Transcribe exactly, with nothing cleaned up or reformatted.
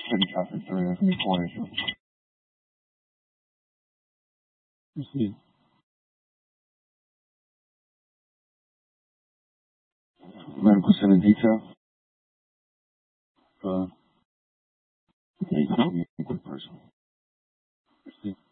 City traffic through four issues. Proceed. Medical center detail. Uh, Yeah, you can be a good person. proceed.